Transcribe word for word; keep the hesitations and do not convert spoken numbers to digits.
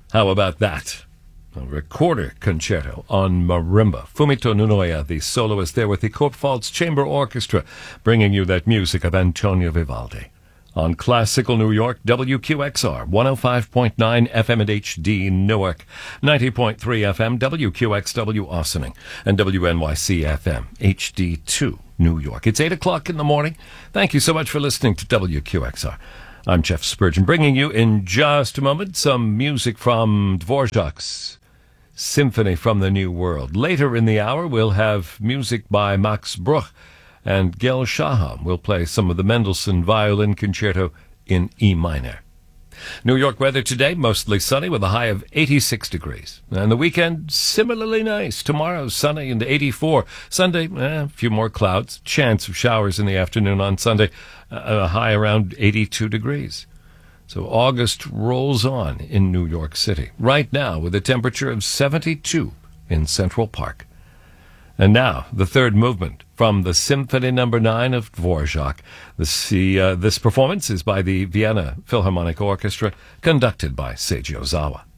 How about that? A recorder concerto on marimba. Fumito Nunoya, the soloist there with the Kurpfalz Chamber Orchestra, bringing you that music of Antonio Vivaldi. On Classical New York, W Q X R, one oh five point nine F M at H D Newark, ninety point three F M, W Q X W Ossining, and W N Y C F M, H D two New York. It's eight o'clock in the morning. Thank you so much for listening to W Q X R. I'm Jeff Spurgeon, bringing you in just a moment some music from Dvorak's Symphony from the New World. Later in the hour, we'll have music by Max Bruch, and Gel Shaham will play some of the Mendelssohn Violin Concerto in E minor. New York weather today, mostly sunny with a high of eighty-six degrees. And the weekend, similarly nice. Tomorrow, sunny and eighty-four. Sunday, eh, a few more clouds. Chance of showers in the afternoon on Sunday, a high around eighty-two degrees. So August rolls on in New York City. Right now, with a temperature of seventy-two in Central Park. And now, the third movement from the Symphony Number Nine of Dvorak. This, uh, this performance is by the Vienna Philharmonic Orchestra, conducted by Seiji Ozawa.